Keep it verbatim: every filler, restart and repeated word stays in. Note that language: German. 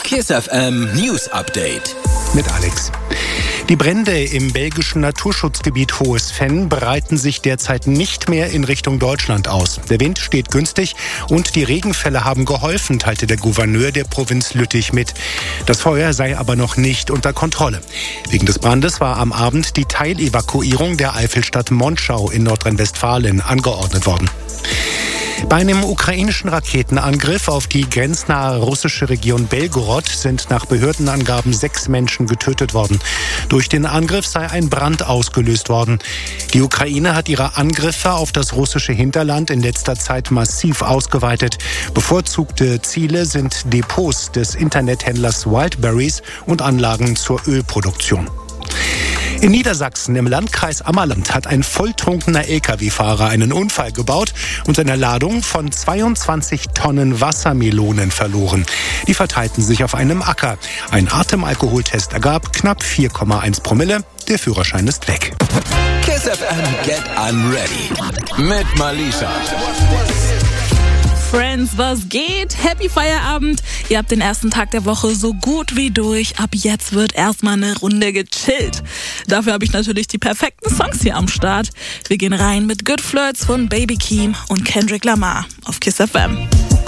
KISS F M News Update mit Alex. Die Brände im belgischen Naturschutzgebiet Hohes Venn breiten sich derzeit nicht mehr in Richtung Deutschland aus. Der Wind steht günstig und die Regenfälle haben geholfen, teilte der Gouverneur der Provinz Lüttich mit. Das Feuer sei aber noch nicht unter Kontrolle. Wegen des Brandes war am Abend die Teilevakuierung der Eifelstadt Monschau in Nordrhein-Westfalen angeordnet worden. Bei einem ukrainischen Raketenangriff auf die grenznahe russische Region Belgorod sind nach Behördenangaben sechs Menschen getötet worden. Durch den Angriff sei ein Brand ausgelöst worden. Die Ukraine hat ihre Angriffe auf das russische Hinterland in letzter Zeit massiv ausgeweitet. Bevorzugte Ziele sind Depots des Internethändlers Wildberries und Anlagen zur Ölproduktion. In Niedersachsen im Landkreis Ammerland hat ein volltrunkener L K W-Fahrer einen Unfall gebaut und seine Ladung von zweiundzwanzig Tonnen Wassermelonen verloren. Die verteilten sich auf einem Acker. Ein Atemalkoholtest ergab knapp vier Komma eins Promille. Der Führerschein ist weg. KISS F M Get Unready mit Malisha. Friends, was geht? Happy Feierabend. Ihr habt den ersten Tag der Woche so gut wie durch. Ab jetzt wird erstmal eine Runde gechillt. Dafür habe ich natürlich die perfekten Songs hier am Start. Wir gehen rein mit Good Flirts von Baby Keem und Kendrick Lamar auf KISS F M.